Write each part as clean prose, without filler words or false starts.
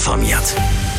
informiert.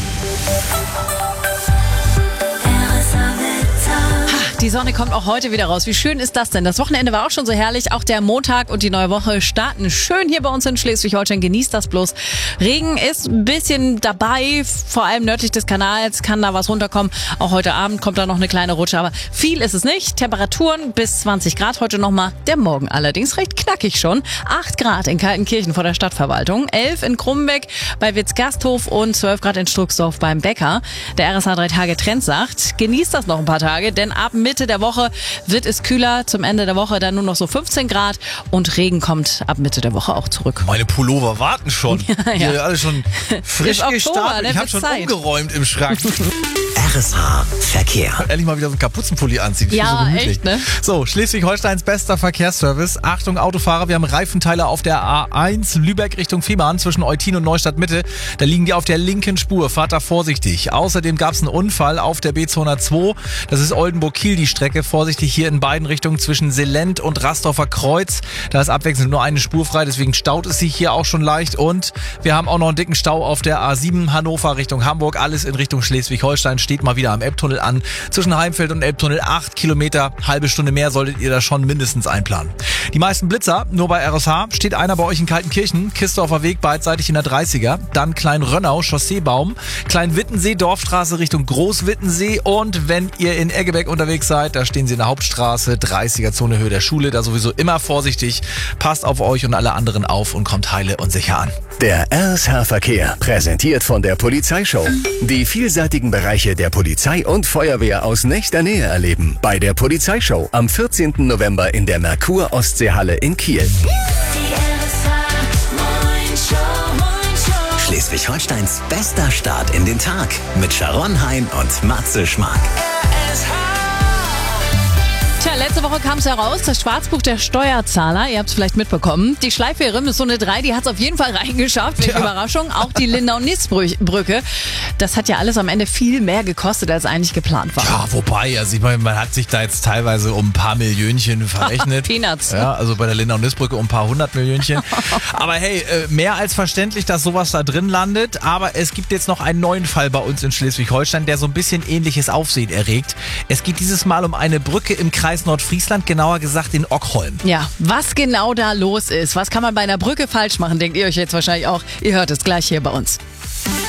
Die Sonne kommt auch heute wieder raus. Wie schön ist das denn? Das Wochenende war auch schon so herrlich. Auch der Montag und die neue Woche starten schön hier bei uns in Schleswig-Holstein. Genießt das bloß. Regen ist ein bisschen dabei, vor allem nördlich des Kanals kann da was runterkommen. Auch heute Abend kommt da noch eine kleine Rutsche, aber viel ist es nicht. Temperaturen bis 20 Grad heute nochmal. Der Morgen allerdings recht knackig schon. 8 Grad in Kaltenkirchen vor der Stadtverwaltung, 11 in Krumbeck bei Witzgasthof und 12 Grad in Struxdorf beim Bäcker. Der RSH 3 Tage Trend sagt, genießt das noch ein paar Tage, denn ab Mitte der Woche wird es kühler. Zum Ende der Woche dann nur noch so 15 Grad und Regen kommt ab Mitte der Woche auch zurück. Meine Pullover warten schon. Ja. Hier alle schon frisch Ist Oktober, gestartet. ne? Ich habe Wird schon Zeit. umgeräumt im Schrank. RSH Verkehr. Ehrlich mal wieder so einen Kapuzenpulli anziehen. Ich Ja, bin so gemütlich. echt, ne? So, Schleswig-Holsteins bester Verkehrsservice. Achtung Autofahrer, wir haben Reifenteile auf der A1 Lübeck Richtung Fehmarn zwischen Eutin und Neustadt Mitte. Da liegen die auf der linken Spur. Fahrt da vorsichtig. Außerdem gab es einen Unfall auf der B202. Das ist Oldenburg-Kiel die Strecke. Vorsichtig hier in beiden Richtungen zwischen Selent und Rastorfer Kreuz. Da ist abwechselnd nur eine Spur frei, deswegen staut es sich hier auch schon leicht. Und wir haben auch noch einen dicken Stau auf der A7 Hannover Richtung Hamburg. Alles in Richtung Schleswig-Holstein steht mal wieder am Elbtunnel an. Zwischen Heimfeld und Elbtunnel 8 Kilometer. Halbe Stunde mehr solltet ihr da schon mindestens einplanen. Die meisten Blitzer, nur bei RSH, steht einer bei euch in Kaltenkirchen. Kistorfer Weg beidseitig in der 30er. Dann Klein-Rönnau, Chausseebaum. Klein-Wittensee, Dorfstraße Richtung Groß-Wittensee. Und wenn ihr in Eggebeck unterwegs seid, da stehen sie in der Hauptstraße, 30er-Zone Höhe der Schule. Da sowieso immer vorsichtig. Passt auf euch und alle anderen auf und kommt heile und sicher an. Der RSH Verkehr, präsentiert von der Polizeishow. Die vielseitigen Bereiche der Polizei und Feuerwehr aus nächster Nähe erleben. Bei der Polizeishow am 14. November in der Merkur Ostseehalle in Kiel. Schleswig-Holsteins bester Start in den Tag mit Sharon Hein und Matze Schmark. Tja, letzte Woche kam es heraus, das Schwarzbuch der Steuerzahler, ihr habt es vielleicht mitbekommen. Die Schleifwehre ist so eine 3, die hat es auf jeden Fall reingeschafft, welche Überraschung. Auch die Lindau-Nitz-Brücke, das hat ja alles am Ende viel mehr gekostet, als eigentlich geplant war. Ja, wobei, also ich meine, man hat sich da jetzt teilweise um ein paar Millionchen verrechnet. Peanuts. Ja, also bei der Lindau-Nitz-Brücke um ein paar 100 Millionchen. Aber hey, mehr als verständlich, dass sowas da drin landet. Aber es gibt jetzt noch einen neuen Fall bei uns in Schleswig-Holstein, der so ein bisschen ähnliches Aufsehen erregt. Es geht dieses Mal um eine Brücke im Kreis Nordfriesland, genauer gesagt in Ockholm. Ja, was genau da los ist, was kann man bei einer Brücke falsch machen, denkt ihr euch jetzt wahrscheinlich auch. Ihr hört es gleich hier bei uns.